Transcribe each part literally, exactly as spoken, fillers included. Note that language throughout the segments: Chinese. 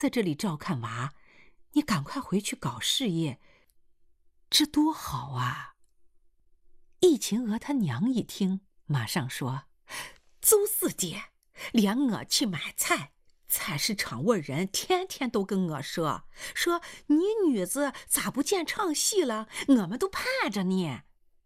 在这里照看娃，你赶快回去搞事业，这多好啊！”易秦娥她娘一听，马上说：“邹四姐，连我去买菜，菜市场问人天天都跟我说，说你女子咋不见唱戏了，我们都盼着呢。”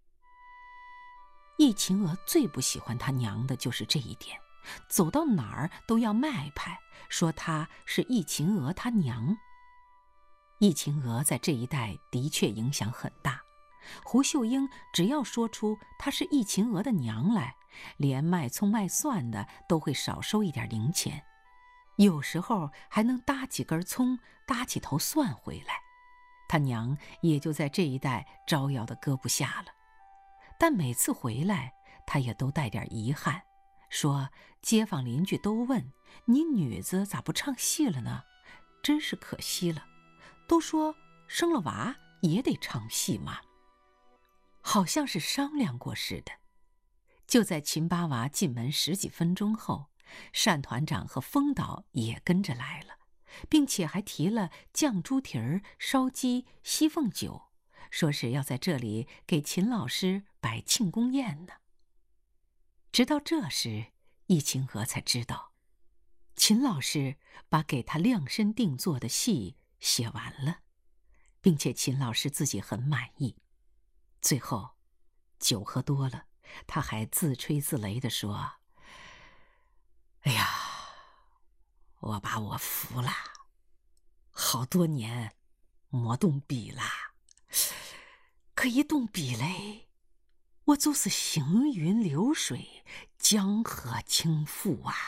易秦娥最不喜欢她娘的就是这一点，走到哪儿都要卖派，说她是易秦娥她娘。易秦娥在这一带的确影响很大，胡秀英只要说出她是易秦娥的娘来，连卖葱卖蒜的都会少收一点零钱，有时候还能搭几根葱，搭几头蒜回来。她娘也就在这一带招摇的搁不下了。但每次回来，她也都带点遗憾，说街坊邻居都问你女子咋不唱戏了呢？真是可惜了，都说生了娃也得唱戏嘛。好像是商量过似的。就在秦八娃进门十几分钟后，单团长和风导也跟着来了，并且还提了酱猪蹄儿、烧鸡、西凤酒，说是要在这里给秦老师摆庆功宴呢。直到这时，易秦娥才知道，秦老师把给他量身定做的戏写完了，并且秦老师自己很满意。最后，酒喝多了，他还自吹自擂地说：“哎呀，我把我服了，好多年没动笔了，可一动笔嘞，我就是行云流水，江河倾覆啊！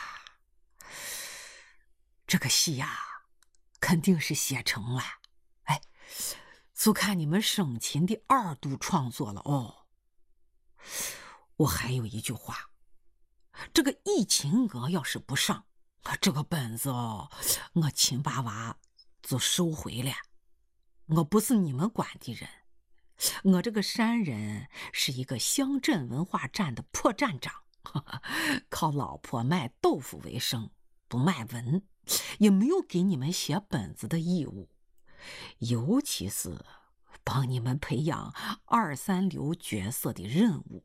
这个戏呀，肯定是写成了，哎，就看你们省琴的二度创作了哦。我还有一句话，这个易秦娥要是不上，这个本子哦，我秦八娃就收回了。我不是你们管的人，我这个山人是一个乡镇文化站的破站长，靠老婆卖豆腐为生，不卖文，也没有给你们写本子的义务，尤其是帮你们培养二三流角色的任务。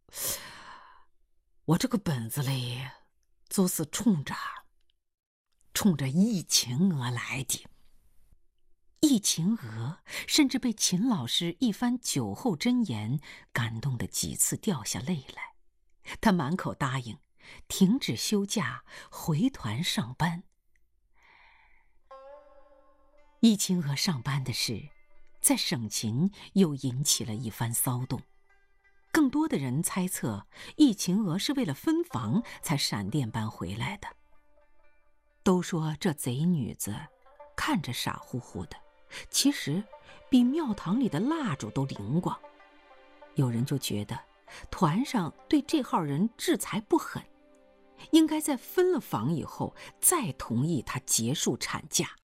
我这个本子里就是冲着冲着易秦娥来的。易秦娥甚至被秦老师一番酒后箴言感动得几次掉下泪来，她满口答应停止休假，回团上班。易秦娥上班的事在省琴又引起了一番骚动，更多的人猜测易秦娥是为了分房才闪电般回来的。都说这贼女子看着傻乎乎的，其实比庙堂里的蜡烛都灵光。有人就觉得团上对这号人制裁不狠，应该在分了房以后再同意她结束产假。